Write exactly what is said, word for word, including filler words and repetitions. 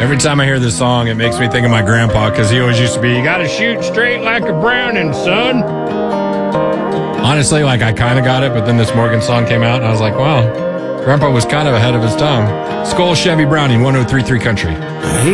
Every time I hear this song, it makes me think of my grandpa because he always used to be, you got to shoot straight like a Browning, son. Honestly, like I kind of got it, but then this Morgan song came out and I was like, wow, grandpa was kind of ahead of his time. Skull Chevy Browning, one oh three point three Country.